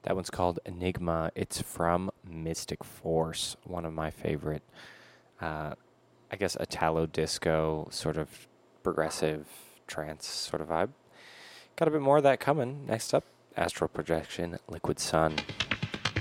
That one's called Enigma. It's from Mystic Force, one of my favorite, I guess, Italo disco, sort of progressive trance sort of vibe. Got a bit more of that coming. Next up, Astral Projection, Liquid Sun.